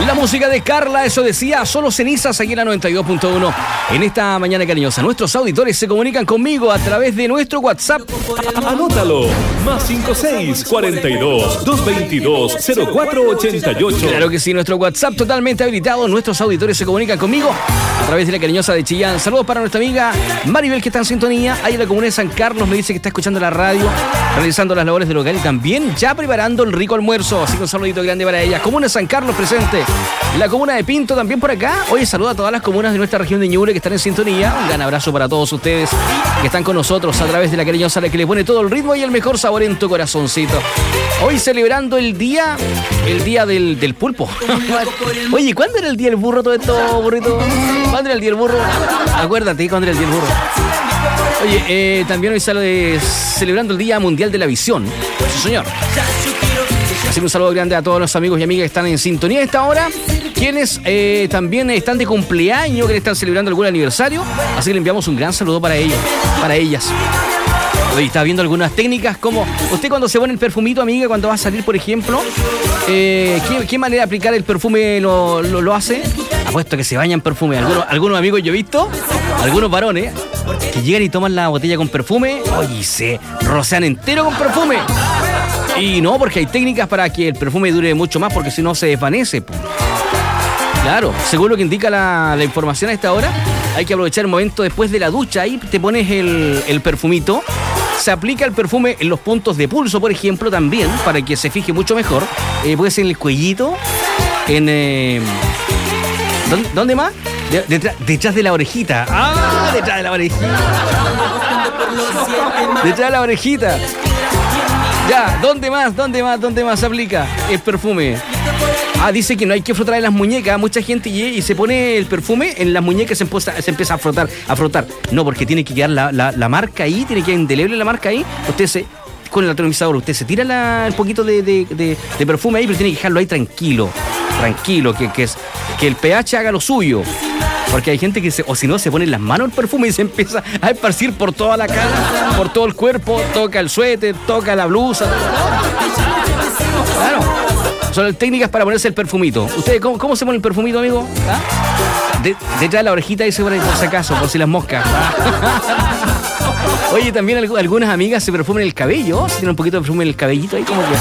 La música de Carla, eso decía, solo cenizas aquí en la 92.1. En esta mañana cariñosa, nuestros auditores se comunican conmigo a través de nuestro WhatsApp. Anótalo, más 56 42 222 0488. Claro que sí, nuestro WhatsApp totalmente habilitado. Nuestros auditores se comunican conmigo a través de la cariñosa de Chillán. Saludos para nuestra amiga Maribel, que está en sintonía. Ahí en la comuna de San Carlos me dice que está escuchando la radio, realizando las labores del hogar y también ya preparando el rico almuerzo. Así que un saludito grande para ella. Comuna de San Carlos presente. La comuna de Pinto también por acá. Oye, saluda a todas las comunas de nuestra región de Ñuble que están en sintonía. Un gran abrazo para todos ustedes que están con nosotros a través de la cariñosa, la que le pone todo el ritmo y el mejor sabor en tu corazoncito. Hoy celebrando el día del pulpo. Oye, ¿cuándo era el día del burro todo esto, burrito? ¿Cuándo era el día del burro? Acuérdate, ¿cuándo era el día del burro? Oye, también hoy sale celebrando el Día Mundial de la Visión. Sí, señor. Así que un saludo grande a todos los amigos y amigas que están en sintonía a esta hora, quienes también están de cumpleaños, que están celebrando algún aniversario. Así que le enviamos un gran saludo para ellos, para ellas. Hoy está viendo algunas técnicas, como usted cuando se pone el perfumito, amiga, cuando va a salir, por ejemplo, ¿qué manera de aplicar el perfume lo hace? Apuesto que se bañan en perfume. Algunos amigos yo he visto, algunos varones, que llegan y toman la botella con perfume, oye, y se rocean entero con perfume. Y no, porque hay técnicas para que el perfume dure mucho más, porque si no se desvanece. Claro, según lo que indica la información a esta hora, hay que aprovechar el momento después de la ducha. Ahí te pones el perfumito. Se aplica el perfume en los puntos de pulso, por ejemplo, también, para que se fije mucho mejor. Puede ser en el cuellito, ¿Dónde más? Detrás de la orejita. ¡Ah! Detrás de la orejita. Detrás de la orejita. Ya, ¿dónde más se aplica el perfume? Dice que no hay que frotar en las muñecas. Mucha gente y se pone el perfume en las muñecas y se empieza a frotar. No, porque tiene que quedar la marca ahí, tiene que quedar indeleble la marca ahí. Con el atomizador, usted se tira un poquito de perfume ahí, pero tiene que dejarlo ahí tranquilo, que el pH haga lo suyo. Porque hay gente que o si no, se pone en las manos el perfume y se empieza a esparcir por toda la cara, por todo el cuerpo, toca el suéter, toca la blusa. Claro. Son técnicas para ponerse el perfumito. ¿Ustedes cómo se pone el perfumito, amigo? Detrás de la orejita ahí se pone por si acaso, por si las moscas. Oye, también algunas amigas se perfuman el cabello. Si tienen un poquito de perfume en el cabellito ahí, como que...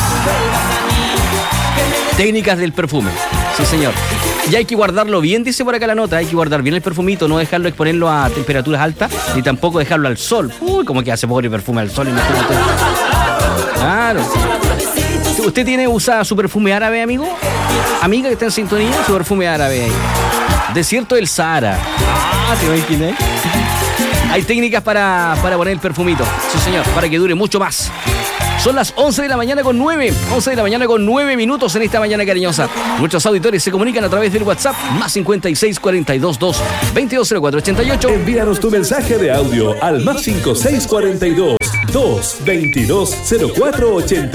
Técnicas del perfume. Sí, señor. Y hay que guardarlo bien, dice por acá la nota. Hay que guardar bien el perfumito, no dejarlo exponerlo a temperaturas altas, ni tampoco dejarlo al sol. Uy, como que hace pobre perfume al sol, imagínate. Claro. ¿Usted usa su perfume árabe, amigo? Amiga que está en sintonía, su perfume árabe ahí. Desierto del Sahara. ¿Te imaginas? Hay técnicas para poner el perfumito. Sí, señor, para que dure mucho más. Son las 11 de la mañana con 9. 11 de la mañana con 9 minutos en esta mañana cariñosa. Nuestros auditores se comunican a través del WhatsApp más 56 42 2 2204 88. Envíanos tu mensaje de audio al más 56 42 2 22 0480.